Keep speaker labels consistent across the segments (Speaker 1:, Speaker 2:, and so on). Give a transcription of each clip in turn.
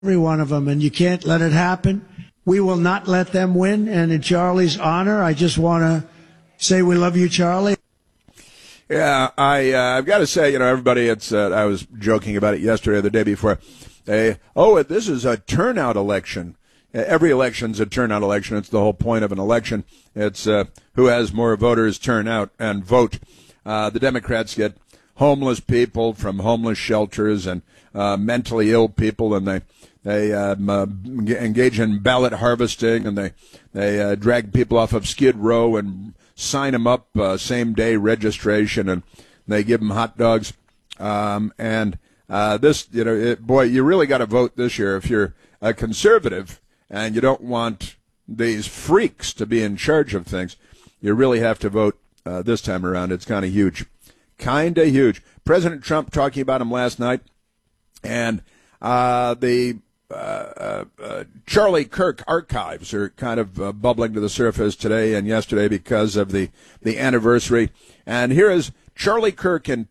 Speaker 1: every one of them, and you can't let it happen. We will not let them win, and in Charlie's honor, I just want to say we love you, Charlie.
Speaker 2: Yeah, I've got to say, everybody, I was joking about it yesterday or the day before. This is a turnout election. Every election's a turnout election. It's the whole point of an election. It's who has more voters turn out and vote. The Democrats get homeless people from homeless shelters and mentally ill people, and they engage in ballot harvesting, and they drag people off of Skid Row and sign them up same-day registration, and they give them hot dogs. You really got to vote this year if you're a conservative and you don't want these freaks to be in charge of things. You really have to vote this time around. It's kind of huge. President Trump talking about him last night, and the Charlie Kirk archives are kind of bubbling to the surface today and yesterday because of the anniversary. And here is Charlie Kirk in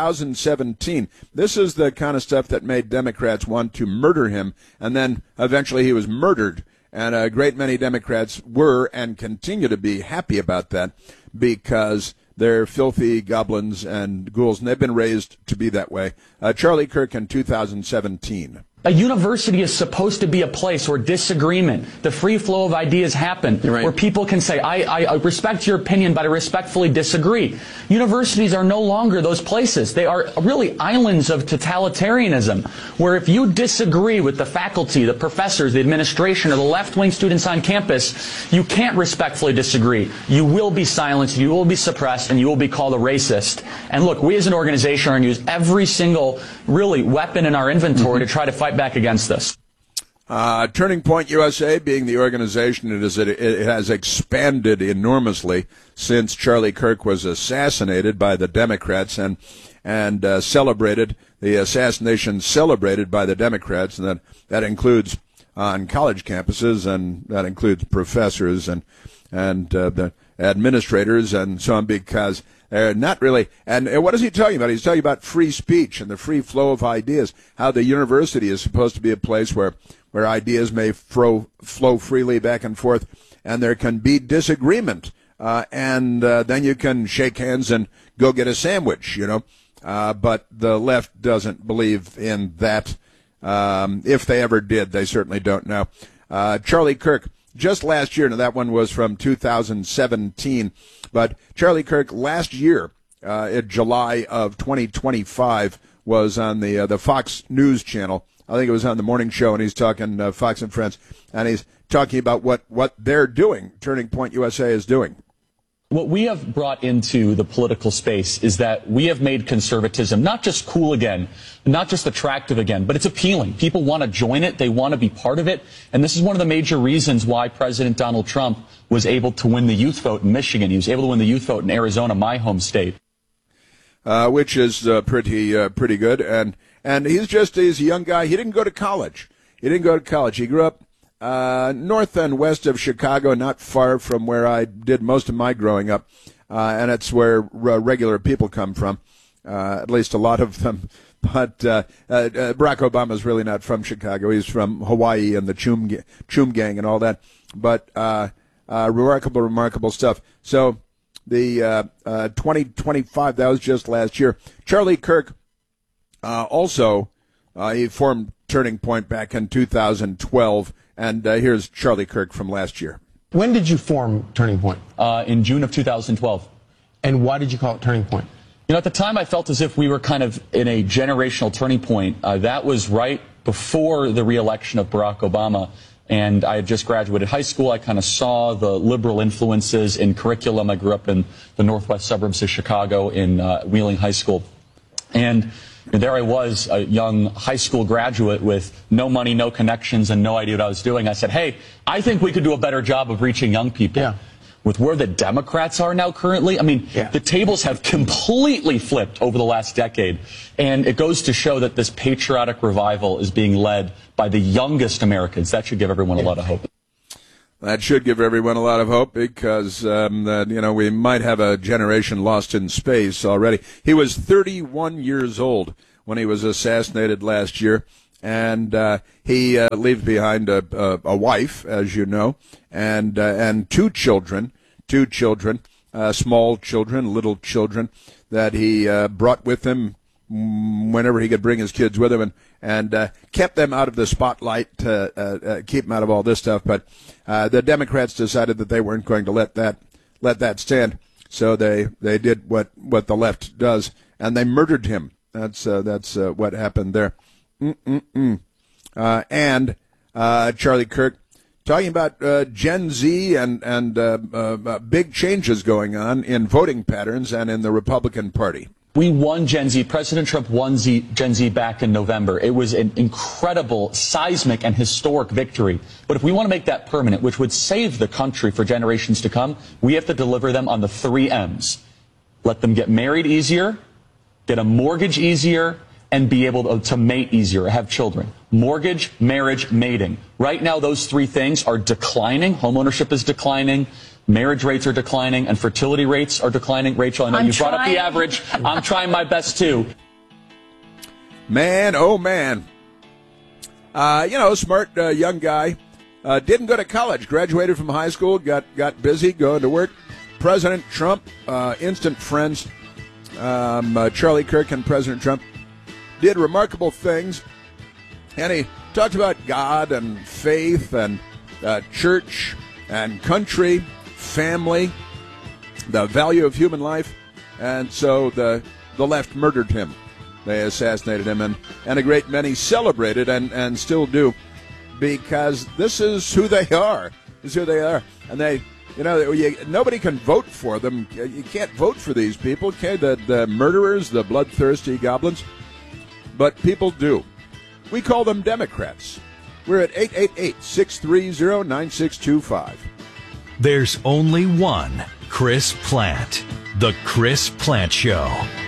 Speaker 2: 2017. This is the kind of stuff that made Democrats want to murder him, and then eventually he was murdered. And a great many Democrats were and continue to be happy about that because they're filthy goblins and ghouls, and they've been raised to be that way. Charlie Kirk in 2017.
Speaker 3: A university is supposed to be a place where disagreement, the free flow of ideas happen, right, where people can say, I respect your opinion, but I respectfully disagree. Universities are no longer those places. They are really islands of totalitarianism, where if you disagree with the faculty, the professors, the administration, or the left-wing students on campus, you can't respectfully disagree. You will be silenced, you will be suppressed, and you will be called a racist. And look, we as an organization are going to use every single, really, weapon in our inventory to try to fight back against this.
Speaker 2: Turning Point USA being the organization, it has expanded enormously since Charlie Kirk was assassinated by the Democrats and celebrated, the assassination celebrated by the Democrats, and that includes on college campuses, and that includes professors and the administrators and so on, because they're not really. And what is he talking about? He's talking about free speech and the free flow of ideas, how the university is supposed to be a place where ideas may flow freely back and forth, and there can be disagreement, and then you can shake hands and go get a sandwich, but the left doesn't believe in that. If they ever did, they certainly don't now. Charlie Kirk, just last year, now that one was from 2017, but Charlie Kirk last year, in July of 2025, was on the Fox News channel. I think it was on the morning show, and he's talking Fox and Friends, and he's talking about what they're doing, Turning Point USA is doing.
Speaker 3: What we have brought into the political space is that we have made conservatism not just cool again, not just attractive again, but it's appealing. People want to join it. They want to be part of it. And this is one of the major reasons why President Donald Trump was able to win the youth vote in Michigan. He was able to win the youth vote in Arizona, my home state.
Speaker 2: Which is pretty good. And he's a young guy. He didn't go to college. He grew up north and west of Chicago, not far from where I did most of my growing up, and it's where regular people come from, at least a lot of them. But Barack Obama's really not from Chicago. He's from Hawaii and the Chum Gang and all that. But remarkable stuff. So the 2025, that was just last year. Charlie Kirk also he formed Turning Point back in 2012. And here's Charlie Kirk from last year.
Speaker 4: When did you form Turning Point?
Speaker 3: In June of 2012.
Speaker 4: And why did you call it Turning Point?
Speaker 3: At the time I felt as if we were kind of in a generational turning point. That was right before the re-election of Barack Obama. And I had just graduated high school. I kind of saw the liberal influences in curriculum. I grew up in the northwest suburbs of Chicago in Wheeling High School. And there I was, a young high school graduate with no money, no connections, and no idea what I was doing. I said, hey, I think we could do a better job of reaching young people.
Speaker 4: Yeah.
Speaker 3: With where the Democrats are now currently, the tables have completely flipped over the last decade. And it goes to show that this patriotic revival is being led by the youngest Americans. That should give everyone a lot of hope.
Speaker 2: That should give everyone a lot of hope because, we might have a generation lost in space already. He was 31 years old when he was assassinated last year, and he leaves behind a wife, as you know, and two children, small children, little children, that he brought with him whenever he could bring his kids with him, and kept them out of the spotlight to keep them out of all this stuff. But the Democrats decided that they weren't going to let that stand, so they did what the left does, and they murdered him. That's what happened there. And Charlie Kirk talking about Gen Z and big changes going on in voting patterns and in the Republican Party.
Speaker 3: We won Gen Z. President Trump won Gen Z back in November. It was an incredible, seismic, and historic victory. But if we want to make that permanent, which would save the country for generations to come, we have to deliver them on the 3 M's. Let them get married easier, get a mortgage easier, and be able to mate easier, have children. Mortgage, marriage, mating. Right now, those 3 things are declining. Homeownership is declining. Marriage rates are declining, and fertility rates are declining. Rachel, I know you brought up the average. I'm trying my best, too.
Speaker 2: Man, oh, man. Smart young guy. Didn't go to college. Graduated from high school. Got busy going to work. President Trump, instant friends. Charlie Kirk and President Trump did remarkable things. And he talked about God and faith and church and country, family, the value of human life, and so the left murdered him. They assassinated him, and a great many celebrated and still do, because this is who they are. This is who they are, and they, nobody can vote for them. You can't vote for these people, okay? The murderers, the bloodthirsty goblins, but people do. We call them Democrats. We're at 888-630-9625.
Speaker 5: There's only one Chris Plante. The Chris Plante Show.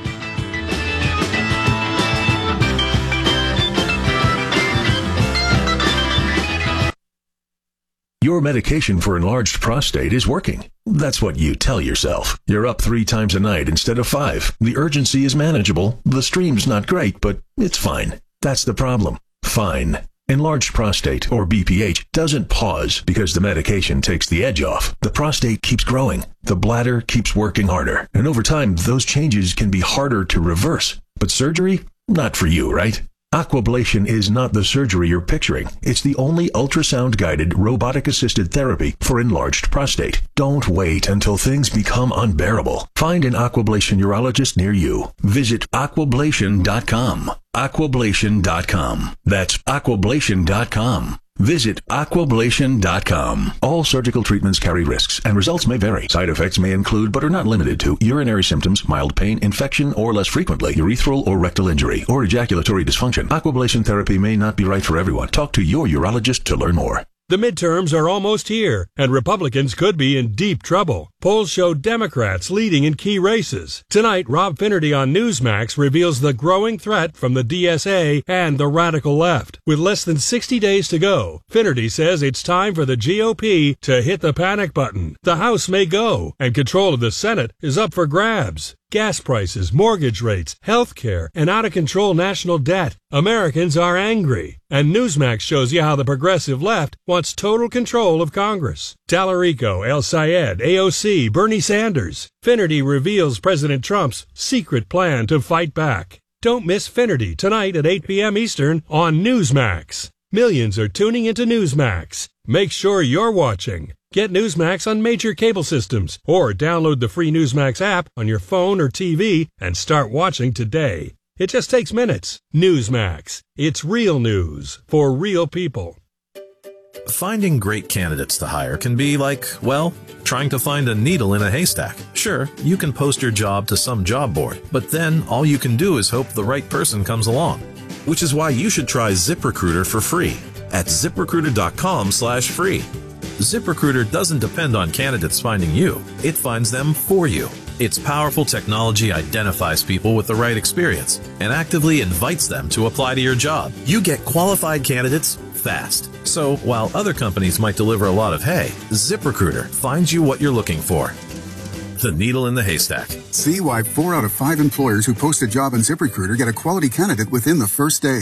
Speaker 5: Your medication for enlarged prostate is working. That's what you tell yourself. You're up 3 times a night instead of 5. The urgency is manageable. The stream's not great, but it's fine. That's the problem. Fine. Enlarged prostate, or BPH, doesn't pause because the medication takes the edge off. The prostate keeps growing. The bladder keeps working harder. And over time, those changes can be harder to reverse. But surgery? Not for you, right? Aquablation is not the surgery you're picturing. It's the only ultrasound-guided, robotic-assisted therapy for enlarged prostate. Don't wait until things become unbearable. Find an Aquablation urologist near you. Visit aquablation.com. Aquablation.com. That's aquablation.com. Visit aquablation.com. All surgical treatments carry risks, and results may vary. Side effects may include, but are not limited to, urinary symptoms, mild pain, infection, or less frequently, urethral or rectal injury, or ejaculatory dysfunction. Aquablation therapy may not be right for everyone. Talk to your urologist to learn more.
Speaker 6: The midterms are almost here, and Republicans could be in deep trouble. Polls show Democrats leading in key races. Tonight, Rob Finnerty on Newsmax reveals the growing threat from the DSA and the radical left. With less than 60 days to go, Finnerty says it's time for the GOP to hit the panic button. The House may go, and control of the Senate is up for grabs. Gas prices, mortgage rates, health care, and out-of-control national debt. Americans are angry. And Newsmax shows you how the progressive left wants total control of Congress. Tallarico, El Sayed, AOC, Bernie Sanders. Finnerty reveals President Trump's secret plan to fight back. Don't miss Finnerty tonight at 8 p.m. Eastern on Newsmax. Millions are tuning into Newsmax. Make sure you're watching. Get Newsmax on major cable systems or download the free Newsmax app on your phone or TV and start watching today. It just takes minutes. Newsmax. It's real news for real people.
Speaker 7: Finding great candidates to hire can be like, well, trying to find a needle in a haystack. Sure, you can post your job to some job board, but then all you can do is hope the right person comes along. Which is why you should try ZipRecruiter for free at ZipRecruiter.com/free. ZipRecruiter doesn't depend on candidates finding you. It finds them for you. Its powerful technology identifies people with the right experience and actively invites them to apply to your job. You get qualified candidates fast. So while other companies might deliver a lot of hay, ZipRecruiter finds you what you're looking for. The needle in the haystack.
Speaker 8: See why 4 out of 5 employers who post a job on ZipRecruiter get a quality candidate within the first day.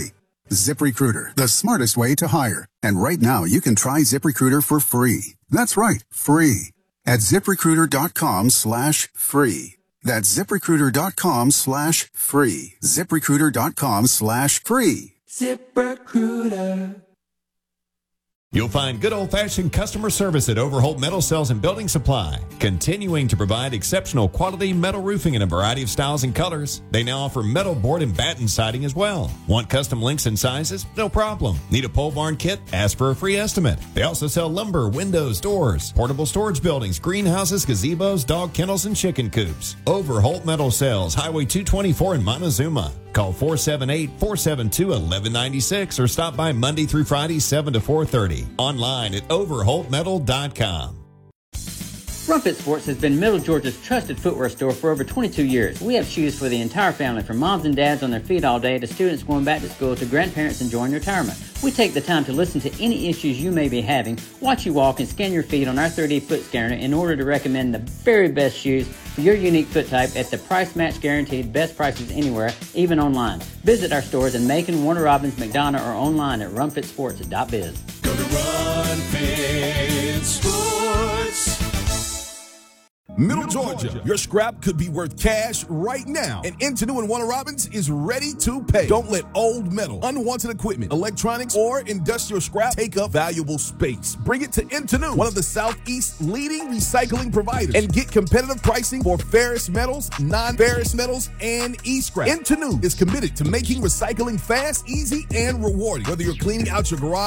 Speaker 8: ZipRecruiter, the smartest way to hire. And right now, you can try ZipRecruiter for free. That's right, free. At ZipRecruiter.com/free. That's ZipRecruiter.com/free. ZipRecruiter.com/free.
Speaker 9: ZipRecruiter.
Speaker 10: You'll find good old-fashioned customer service at Overholt Metal Sales and Building Supply, continuing to provide exceptional quality metal roofing in a variety of styles and colors. They now offer metal board and batten siding as well. Want custom links and sizes? No problem. Need a pole barn kit? Ask for a free estimate. They also sell lumber, windows, doors, portable storage buildings, greenhouses, gazebos, dog kennels, and chicken coops. Overholt Metal Sales, Highway 224 in Montezuma. Call 478-472-1196 or stop by Monday through Friday, 7 to 4:30. Online at overholtmetal.com.
Speaker 11: Rumfit Sports has been Middle Georgia's trusted footwear store for over 22 years. We have shoes for the entire family, from moms and dads on their feet all day to students going back to school to grandparents enjoying retirement. We take the time to listen to any issues you may be having, watch you walk, and scan your feet on our 3D foot scanner in order to recommend the very best shoes for your unique foot type at the price match guaranteed, best prices anywhere, even online. Visit our stores in Macon, Warner Robins, McDonough, or online at runfitsports.biz.
Speaker 9: Go to Run Fit Sports.
Speaker 12: Middle Georgia, your scrap could be worth cash right now. And Intenu and Warner Robins is ready to pay. Don't let old metal, unwanted equipment, electronics, or industrial scrap take up valuable space. Bring it to Intenu, one of the Southeast's leading recycling providers, and get competitive pricing for ferrous metals, non-ferrous metals, and e-scrap. Intenu is committed to making recycling fast, easy, and rewarding. Whether you're cleaning out your garage,